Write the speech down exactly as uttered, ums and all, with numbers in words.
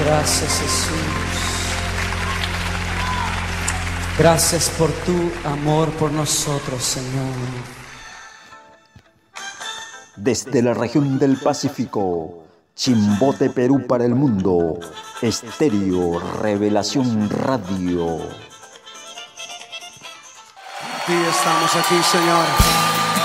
Gracias, Jesús. Gracias por tu amor por nosotros, Señor. Desde la región del Pacífico, Chimbote, Perú para el mundo, Estéreo Revelación Radio. Y estamos aquí, Señor.